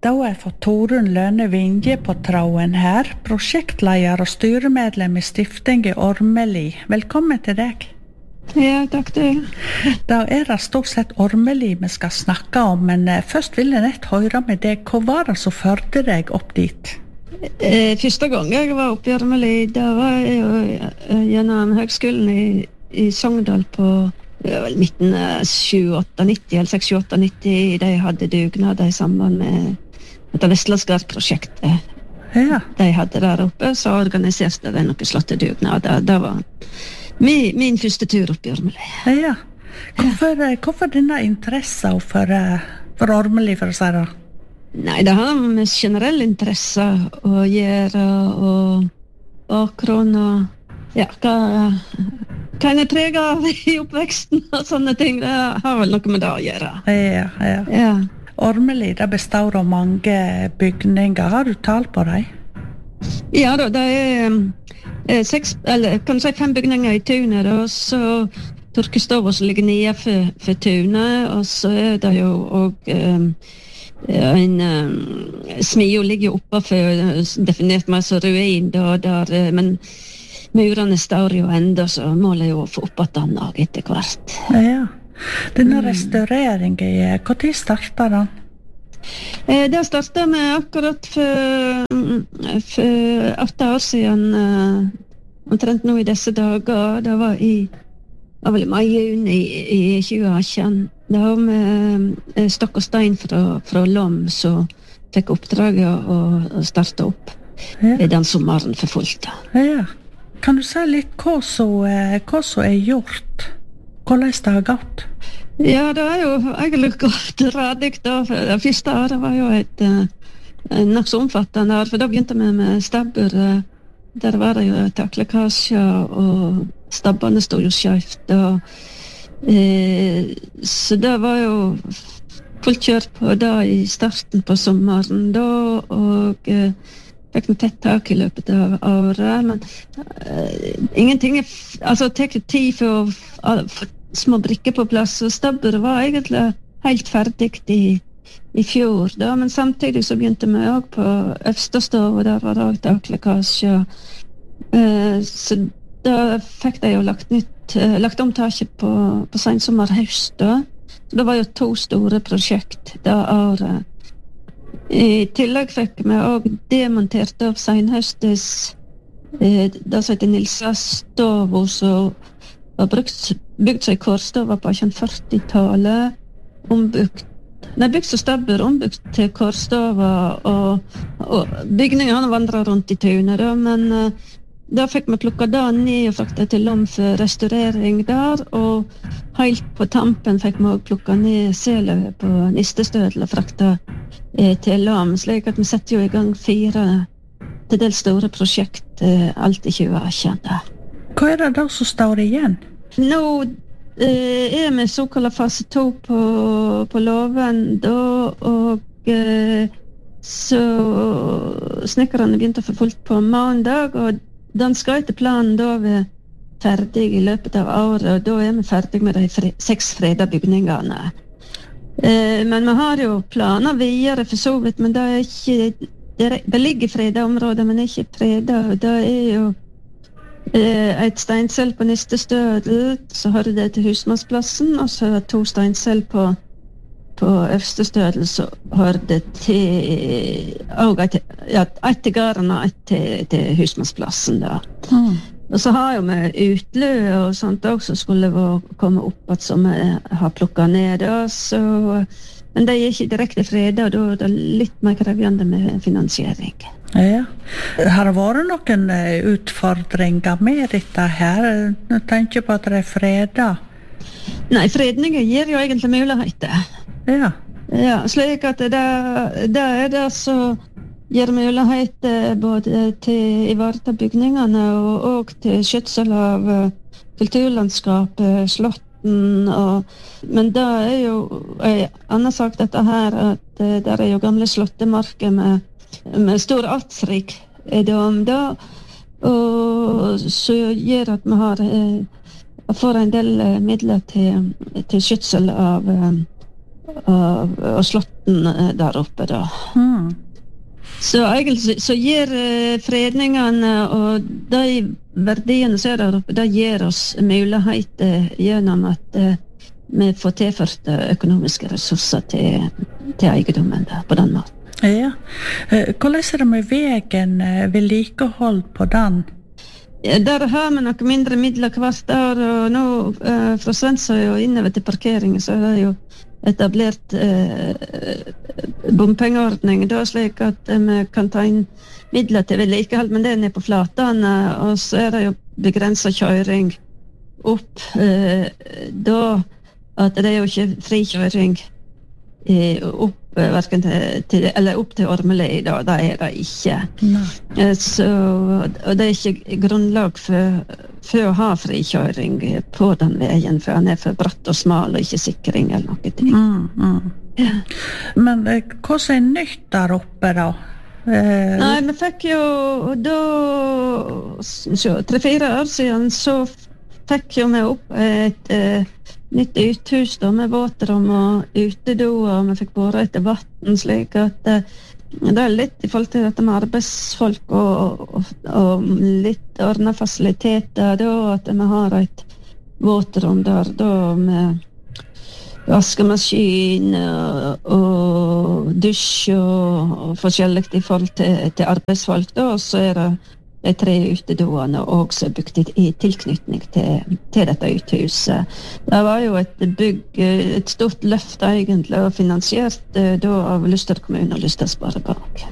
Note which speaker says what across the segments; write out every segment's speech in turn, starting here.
Speaker 1: Da har jeg fått Torunn Lønne Vinje på tråden her, prosjektleder og styremedlem i Stiftinget Ormeli. Velkommen til deg.
Speaker 2: Ja, takk du.
Speaker 1: Da det stort sett Ormeli vi skal snakke om, men først vil jeg nett høre med deg. Hva var det som førte deg opp dit?
Speaker 2: Første gang jeg var oppe i Ormeli, da var jeg jo gjennom høgskolen i Sogndal på midten 98-90, eller 68-90. De hadde dugnader i samband med dette Vestlandsgard-prosjektet.
Speaker 1: Ja.
Speaker 2: De hadde der oppe, så organiserte de noen slottedugnader. Det var min første tur opp i Ormeli.
Speaker 1: Ja. Hvorfor denne interessen for Ormeli, for å si det?
Speaker 2: Nei, det har med generell interesse å gjøre, og bakgrunn, og ja, hva jeg preget av i oppveksten og sånne ting. Det har vel noe med det å gjøre.
Speaker 1: Ja. Ormeli, det består av mange bygninger. Har du tall på dem? Ja
Speaker 2: da, det er 5 bygninger i tunet, og så Torkestova som ligger nede for tunet, og så det jo også en smio ligger oppe for definert meg som ruin, men murene står jo enda, så målet jo å få opp at den etter hvert.
Speaker 1: Ja. Denne restaureringen, hva tid startet den?
Speaker 2: Det startet med akkurat for 8 år siden, omtrent nå i disse dager. Det var i mai-juni i 2018. Det var med Stokk og Stein fra Lom som fikk oppdraget å starte opp den sommeren for fullt.
Speaker 1: Ja. Kan du si litt hva som gjort? Hvordan det har gått?
Speaker 2: Ja, det jo egentlig gått radig da. Det første året var jo et nok så omfattende år, for da begynte vi med stabbur. Der var det jo taklekkasjer, og stabbene stod jo skjøft. Så det var jo fullt kjørt på da i starten på sommeren da, og fikk noe tett tak i løpet av året, men ingenting tek tid for å få små brikker på plass, og stabburet var egentlig helt ferdig i fjor da, men samtidig så begynte vi også på Øvstestov, og der var det også taklekkasje, så da fikk de jo lagt om taket på sensommer-høst da. Så det var jo 2 store prosjekt det året. I tillegg fikk vi også demontert av senhøstes det som heter Nilsa Stovo, som var bygd seg i Kårstova på 40-tallet, bygd som stabbur, ombygd til Kårstova, og bygningene vandret rundt i tunet, men da fikk vi plukket det ned og fraktet til Lom for restaurering der, og helt på tampen fikk vi også plukket ned selet på Nistestødel og fraktet til Lom, slik at vi setter jo i gang 4 til dels store prosjekt alt i 2018.
Speaker 1: Hva det da som står igjen?
Speaker 2: Nå vi såkalt fase 2 på låven da, og så snekkerne begynte å få fullt på mandag, og den skal etter planen da være ferdig i løpet av året, og da vi ferdig med de 6 freda bygningene. Men vi har jo planer videre for så vidt, men det ligger i freda områder, men ikke freda, og det jo et steinsel på Nistestødel, så hører det til Husmannsplassen, og så 2 steinsel på Øvstestødel, så hører det til et til gården og et til Husmannsplassen da. Og så har jo vi utløp og sånt også, skulle komme opp at som vi har plukket ned da, men det ikke direkte fredag, og da det litt mer krevende med finansiering.
Speaker 1: Ja. Har det vært noen utfordringer med dette her? Nå tenker jeg på at det fredag.
Speaker 2: Nei, fredninger gir jo egentlig muligheter.
Speaker 1: Ja,
Speaker 2: slik at det det som gir muligheter både til å ivareta bygningene og til skjøtsel av kulturlandskapet, slotten, men det jo annen sak dette her, at det jo gamle slottemarker med stor artsrik om det, og så gjør at vi får en del midler til skjøtsel av av slotten der oppe da. Så egentlig så gir fredningene og de verdiene som der oppe, det gir oss muligheter gjennom at vi får tilført økonomiske ressurser til eiendommen der, på den måten.
Speaker 1: Ja. Hvordan det med veien, vedlikehold på den?
Speaker 2: Der har vi noe mindre midler hvert år, og nå fra Svensøy og innover til parkeringen så det jo etablert bompengeordning, da slik at vi kan ta inn midler til vedlikehold, men det ned på flatene, og så det jo begrenset kjøring opp, da at det jo ikke frikjøring opp hverken eller opp til Ormeli da, det det ikke. Så, og det ikke grunnlag for å ha frikjøring på den veien, for han for bratt og smal og ikke sikring eller noe ting. Ja.
Speaker 1: Men hvordan nytt der oppe da?
Speaker 2: Nei, vi fikk jo da 3-4 år siden så fikk jo vi opp et nytt uthus da, med våtrom og utedoer, og vi fikk båret etter vatten, slik at det litt i forhold til dette med arbeidsfolk og litt ordnet fasiliteter, da, at vi har et våtrom der da, med vaskemaskin og dusj og forskjellig i forhold til arbeidsfolk, da, og så det de 3 utedoene også bygd i tilknytning til dette uthuset. Det var jo et stort løft egentlig, og finansiert da av Luster kommune og Luster Sparebank.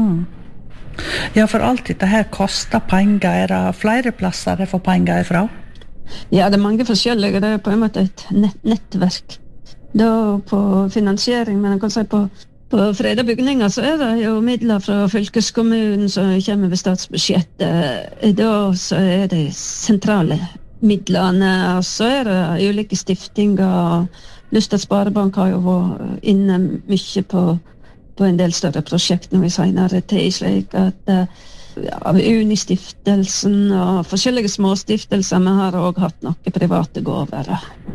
Speaker 1: Ja, for alt dette her koster penger. Det flere plasser det får penger ifra?
Speaker 2: Ja, det mange forskjellige. Det på en måte et nettverk da på finansiering, men jeg kan si på freda bygninger så det jo midler fra fylkeskommunen som kommer ved statsbudsjettet. Da så det sentrale midlene, og så det ulike stiftinger. Luster Sparebank har jo vært inne mye på en del større prosjekter nå i senere tid, slik at av Unistiftelsen og forskjellige småstiftelser, vi har også hatt noen private gåver.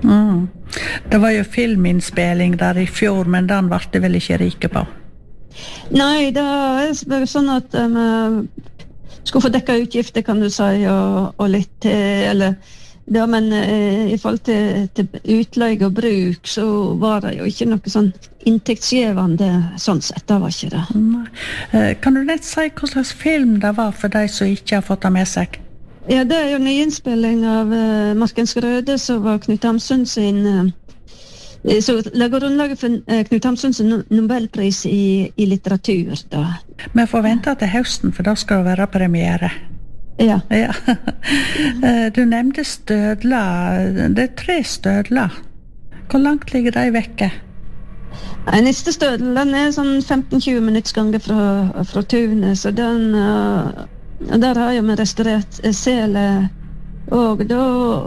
Speaker 1: Det var jo filminnspilling der i fjor, men den var det vel ikke rike på?
Speaker 2: Nei, det sånn at vi skulle få dekket utgifter, kan du si, og litt til, eller ja, men i forhold til utleie og bruk, så var det jo ikke noe sånn inntektsgivende sånn sett, det var ikke det.
Speaker 1: Kan du nett si hva slags film det var for de som ikke har fått det med seg?
Speaker 2: Ja, det jo nyinnspilling av Markens Grøde, som var Knut Hamsun sin, så lager grunnlaget for Knut Hamsun sin Nobelpris i litteratur da.
Speaker 1: Vi får vente til høsten, for da skal det være premiere.
Speaker 2: Ja.
Speaker 1: Du nevnte stødler. Det 3 stødler. Hvor langt ligger de vekke?
Speaker 2: Neste stødel, den sånn 15-20 minutts gange fra tunet, så den der har jo vi restaurert sele og da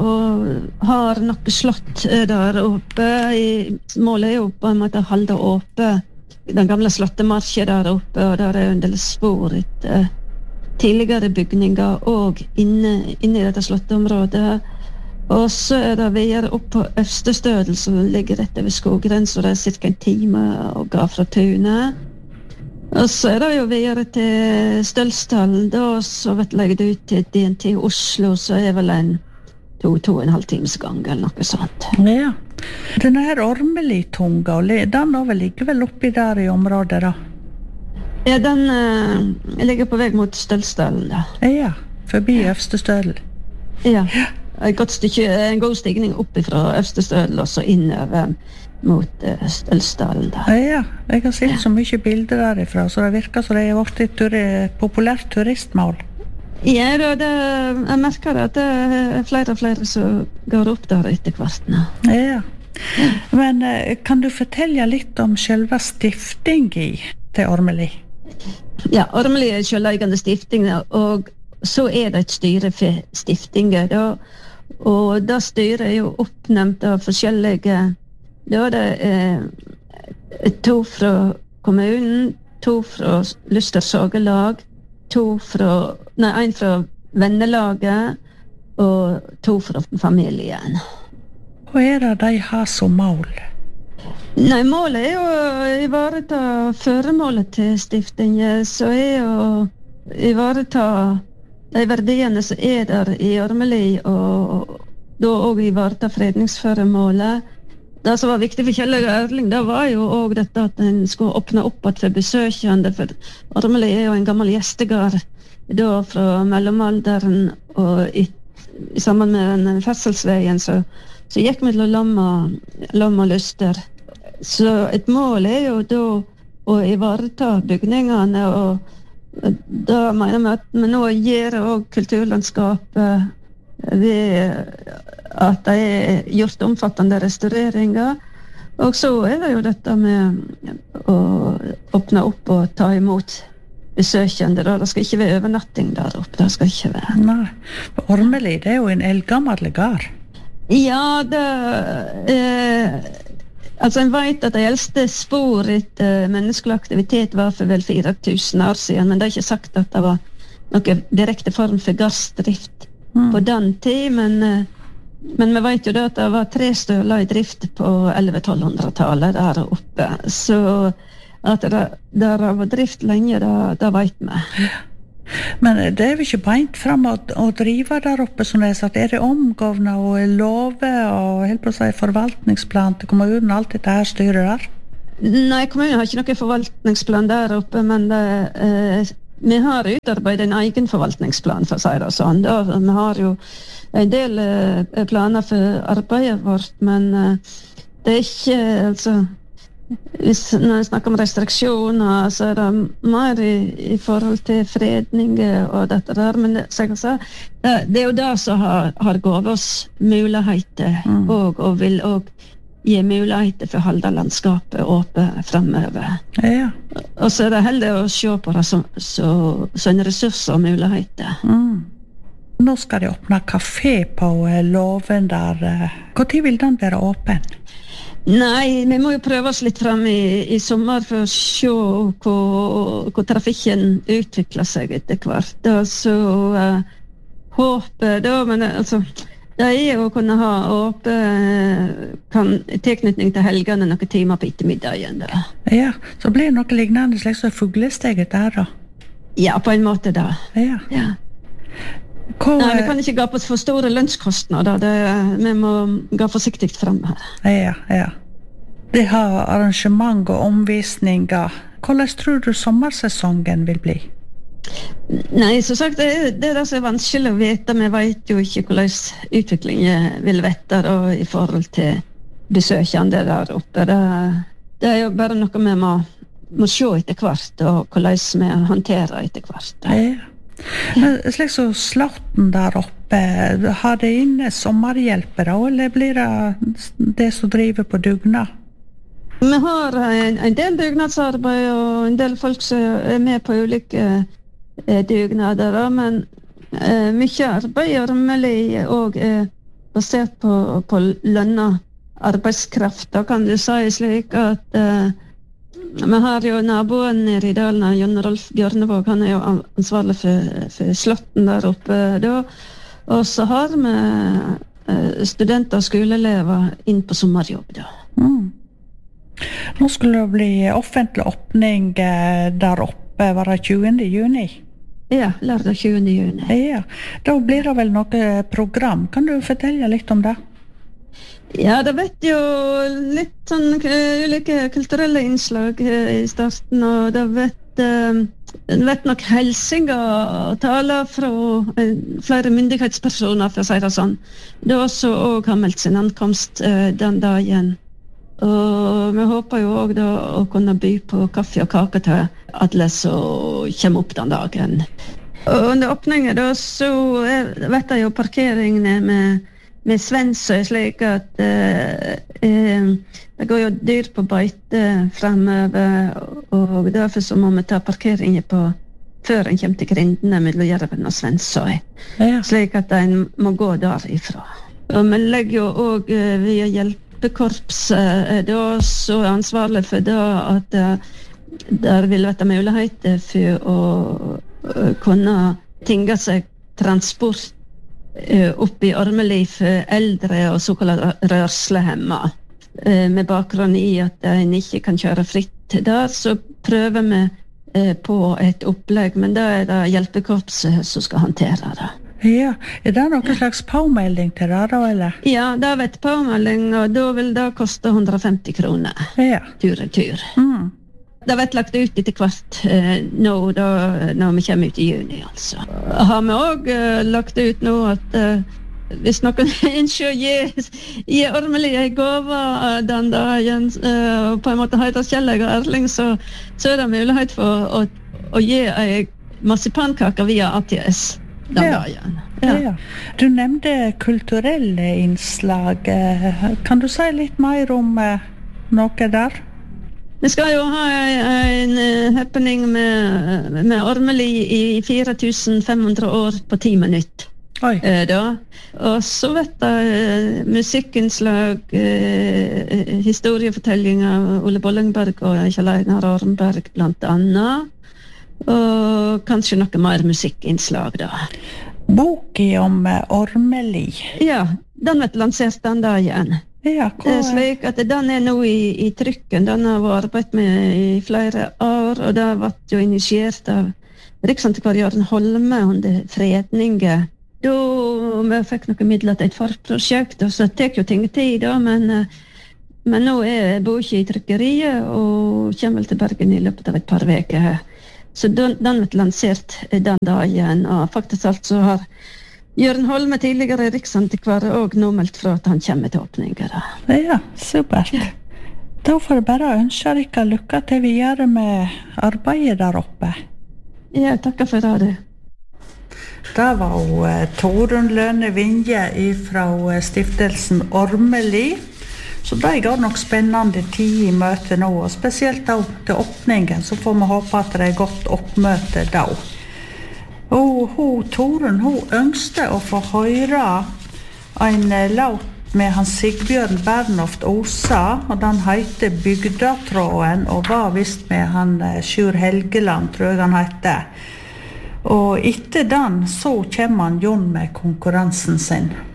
Speaker 2: har noe slott der oppe. Målet jo på en måte å holde oppe den gamle slottemarken der oppe, og der jo en del spor etter tidligere bygninger og inne i dette slottområdet. Og så det videre opp på Øvstestødel, som ligger rett over skoggrensen, og det cirka en time å gå fra tunet. Og så det jo videre til Stølsdalen, da, så vet jeg det ut til DNT Oslo, så vel en 2,5 times gang, eller noe sånt.
Speaker 1: Ja. Denne her Ormeli-tunga, den da ligger vel oppi der i området da?
Speaker 2: Ja, den ligger på vei mot Stølsdalen da.
Speaker 1: Ja, forbi Øvstestødel.
Speaker 2: Ja, en god stigning opp fra Øvstestødel og så innover mot Stølsdalen da.
Speaker 1: Ja, jeg har sett så mye bilder derifra, så det virker som det har vært et populært turistmål.
Speaker 2: Ja, jeg merker at det flere og flere som går opp der etter hvert nå.
Speaker 1: Ja, men kan du fortelle litt om selve stiftingen til Ormeli?
Speaker 2: Ja, Ormeli selveiende stifting, og så det et styre for stiftinger da, og da styret jo oppnevnt av forskjellige. Da det 2 fra kommunen, 2 fra Luster Sagelag, 1 fra vennelaget og 2 fra familien.
Speaker 1: Hva det de har som mål?
Speaker 2: Nei, målet jo å ivareta føremålet til stiftingen, så å ivareta de verdiene som der i Ormeli, og da også ivareta fredningsføremålet. Det som var viktig for Kjell og Erling, det var jo også dette at en skulle åpne opp at for besøkende, for Ormeli jo en gammel gjestegard da fra mellomalderen, og sammen med den ferdselsveien så gikk vi til lam og lyster. Så et mål jo da å ivareta bygningene, og da mener vi at vi nå gir også kulturlandskapet ved at det gjort omfattende restaureringer. Og så det jo dette med å åpne opp og ta imot besøkende. Det skal ikke være overnatting der oppe. Det skal ikke være.
Speaker 1: Nei, for Ormeli det jo en eldgammel gard.
Speaker 2: Ja, altså en vet at de eldste spor etter menneskelig aktivitet var for vel 4000 år siden, men det ikke sagt at det var noen direkte form for gardsdrift på den tid, men vi vet jo da at det var 3 støler i drift på 1100-1200-tallet der oppe, så at det har vært drift lenge, det vet vi.
Speaker 1: Men det jo ikke beint frem å drive der oppe, som det sagt. Det omgående og love og helt på å si forvaltningsplan til kommunen, alt dette her styrer der?
Speaker 2: Nei, kommunen har ikke noen forvaltningsplan der oppe, men vi har utarbeidet en egen forvaltningsplan, for å si det sånn. Vi har jo en del planer for arbeidet vårt, men det ikke, altså når jeg snakker om restriksjoner, så det mer i forhold til fredning og dette der, men som jeg sa, det jo det som har gått oss muligheter og vil også gi muligheter for å holde landskapet åpent fremover.
Speaker 1: Ja.
Speaker 2: Og så det heller å se på det som en ressurs og muligheter.
Speaker 1: Nå skal de åpne kafé på Låven der. Hvor tid vil den være åpen?
Speaker 2: Nei, vi må jo prøve oss litt frem i sommer for å se hvor trafikken utvikler seg etter hvert. Så håper da, men altså, det jo å kunne ha tilknytning til helgene noen timer på ettermiddagen. Da.
Speaker 1: Ja, så blir det noe lignende slik som fuglesteget der da?
Speaker 2: Ja, på en måte da.
Speaker 1: Ja.
Speaker 2: Nei, vi kan ikke gå på for store lønnskostnader. Vi må gå forsiktig frem her.
Speaker 1: Ja. De har arrangement og omvisninger. Hvordan tror du sommersesongen vil bli?
Speaker 2: Nei, som sagt, det som vanskelig å vite. Vi vet jo ikke hvordan utviklingen vil være i forhold til besøkende der oppe. Det jo bare noe vi må se etter hvert, og hvordan vi håndterer etter hvert.
Speaker 1: Ja. Slik så Slåtten der oppe, har det inne sommerhjelpere, eller blir det som driver på dugnad?
Speaker 2: Vi har en del dugnadsarbeid og en del folk som med på ulike dugnader, men mye arbeid i Ormeli og basert på lønna arbeidskraft. Da kan du si slik at vi har jo naboen nede i dalen, Jon Rolf Bjørnevåg, han jo ansvarlig for Slåtten der oppe da. Og så har vi studenter og skoleelever inn på sommerjobb da.
Speaker 1: Nå skulle det bli offentlig åpning der oppe, var det 20. juni?
Speaker 2: Ja, lørdag 20. juni.
Speaker 1: Ja, da blir det vel noe program. Kan du fortelle litt om det?
Speaker 2: Ja, det vet jo litt sånn ulike kulturelle innslag i starten, og det vet nok helsinger og taler fra flere myndighetspersoner, for å si det sånn. Det også også har meldt sin ankomst den dagen. Og vi håper jo også da å kunne by på kaffe og kake til alle som kommer opp den dagen. Og under åpningen da, så vet jeg jo parkeringene med Svensøy, slik at det går jo dyr på beite fremover, og derfor så må vi ta parkeringen før en kommer til grindene mellom Jerven og Svensøy, slik at en må gå derifra. Og vi legger jo også via hjelpekorpset da, så ansvarlig for det at der vil være muligheter for å kunne tinge seg transport opp i Ormeli for eldre og såkalt rørslehemma. med bakgrunn i at en ikke kan kjøre fritt der, så prøver vi på et opplegg, men da det hjelpekorpset som skal håndtere det.
Speaker 1: Ja, det noen slags påmelding til det da, eller?
Speaker 2: Ja, det vet påmelding, og da vil det koste 150 kroner.
Speaker 1: Ja.
Speaker 2: Tur. Det vet lagt ut etter hvert nå, når vi kommer ut i juni, altså. Har vi også lagt ut nå at hvis noen ønsker å gi Ormeli en gave den dagen, og på en måte heter Kjelleg og Erling, så det mulighet for å gi en marsipankake via ATS.
Speaker 1: Ja. Du nevnte kulturelle innslag. Kan du si litt mer om noe der?
Speaker 2: Vi skal jo ha en happening med Ormeli i 4500 år på 10 minutter. Da. Og så vet jeg musikkinnslag, historiefortellinger av Ole Bollingberg og Kjell Einar Ormberg blant annet. Og kanskje noe mer musikkinnslag da.
Speaker 1: Boken om Ormeli.
Speaker 2: Ja, den vet lansert den dagen.
Speaker 1: Ja,
Speaker 2: det slik at den nå i trykken. Den har vært arbeidet med i flere år, og det ble jo initiert av Riksantikvar Jørgen Holme under fredningen. Da vi fikk noen midler til et forprosjekt, og så tek jo ting tid da, men nå boken i trykkeriet, og kommer vel til Bergen i løpet av et par veker. Så den ble lansert den dagen, og faktisk alt så har Jørgen Holme, tidligere riksantikvar, og nå meldt fra at han kommer til åpninger.
Speaker 1: Ja, supert. Da får jeg bare ønske dere lykke til videre med arbeidet der oppe.
Speaker 2: Ja, takker for det.
Speaker 1: Det var Torunn Lønne Vinje fra stiftelsen Ormeli. Så det går nok spennende tid i møtet nå, og spesielt da til åpningen, så får vi håpe at det godt oppmøte da. Og Torunn, ønskte å få høre en låt med Hans Sigbjørn Bernhoft Osa, og den heter Bygdatråden, og var vist med han Sjur Helgeland, tror jeg han heter. Og etter den så kommer han Jon med konkurransen sin.